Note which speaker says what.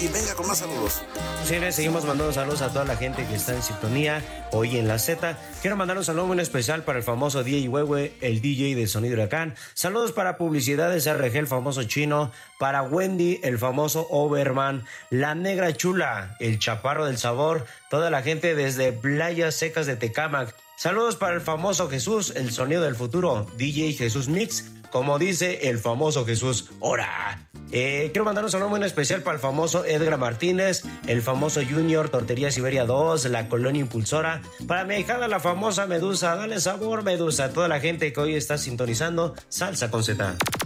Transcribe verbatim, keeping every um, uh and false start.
Speaker 1: y venga con más saludos.
Speaker 2: Sí, seguimos mandando saludos a toda la gente que está en sintonía hoy en la Z. Quiero mandar un saludo muy especial para el famoso D J Huehue, el D J de Sonido Huracán. Saludos para Publicidades R G, el famoso chino. Para Wendy, el famoso Overman. La Negra Chula, el Chaparro del Sabor. Toda la gente desde Playas Secas de Tecámac. Saludos para el famoso Jesús, el sonido del futuro, D J Jesús Mix, como dice el famoso Jesús. ¡Hora! Eh, quiero mandar un saludo muy especial para el famoso Edgar Martínez, el famoso Junior, Tortería Siberia dos, la Colonia Impulsora. Para mi hijada, la famosa Medusa, dale sabor Medusa, a toda la gente que hoy está sintonizando Salsa con Z.